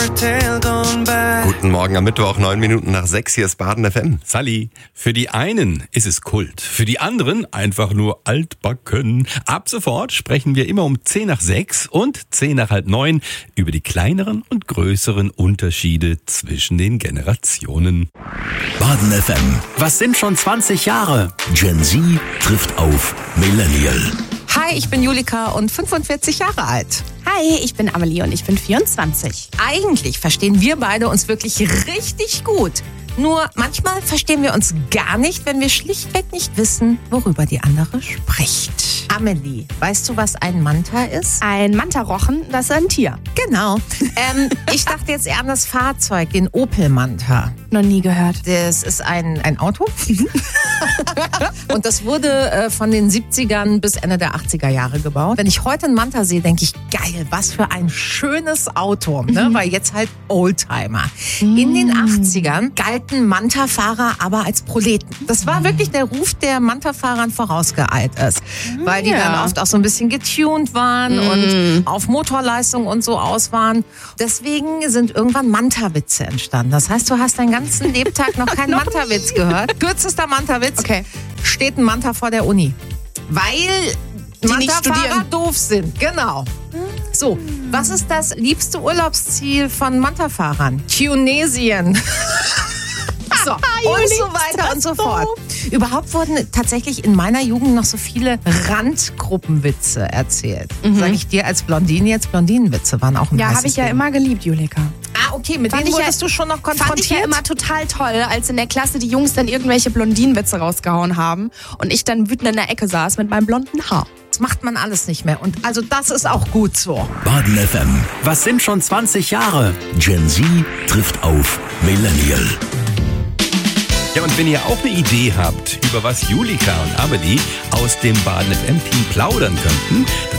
Guten Morgen am Mittwoch, 9 Minuten nach 6, hier ist Baden FM. Sally, für die einen ist es Kult, für die anderen einfach nur altbacken. Ab sofort sprechen wir immer um 10 nach 6 und 10 nach halb 9 über die kleineren und größeren Unterschiede zwischen den Generationen. Baden FM. Was sind schon 20 Jahre? Gen Z trifft auf Millennial. Hi, ich bin Julika und 45 Jahre alt. Hi, ich bin Amelie und ich bin 24. Eigentlich verstehen wir beide uns wirklich richtig gut. Nur manchmal verstehen wir uns gar nicht, wenn wir schlichtweg nicht wissen, worüber die andere spricht. Amelie, weißt du, was ein Manta ist? Ein Mantarochen, das ist ein Tier. Genau. Ich dachte jetzt eher an das Fahrzeug, den Opel Manta. Noch nie gehört. Das ist ein Auto. Und das wurde von den 70ern bis Ende der 80er Jahre gebaut. Wenn ich heute einen Manta sehe, denke ich, geil, was für ein schönes Auto. Ne? Weil jetzt halt Oldtimer. In den 80ern galten Manta-Fahrer aber als Proleten. Das war wirklich der Ruf, der Manta-Fahrern vorausgeeilt ist. Weil die dann oft auch so ein bisschen getuned waren und auf Motorleistung und so aus waren. Deswegen sind irgendwann Manta-Witze entstanden. Das heißt, du hast deinen ganzen Lebtag noch keinen Manta-Witz gehört. Kürzester Manta-Witz. Okay. Steht ein Manta vor der Uni. Weil Manta-Fahrer doof sind. Genau. So, was ist das liebste Urlaubsziel von Manta-Fahrern? Tunesien. So, und so weiter und so fort. Überhaupt wurden tatsächlich in meiner Jugend noch so viele Randgruppenwitze erzählt. Sag ich dir als Blondine jetzt, Blondinenwitze waren auch ein Ja, heißes habe ich ja Thema. immer geliebt, Julika. Ah, okay, mit denen wurdest du schon noch konfrontiert? Fand ich ja immer total toll, als in der Klasse die Jungs dann irgendwelche Blondinenwitze rausgehauen haben und ich dann wütend in der Ecke saß mit meinem blonden Haar. Das macht man alles nicht mehr. Und also das ist auch gut so. Baden FM. Was sind schon 20 Jahre? Gen Z trifft auf Millennial. Ja, und wenn ihr auch eine Idee habt, über was Julika und Amelie aus dem Baden FM Team plaudern könnten, dann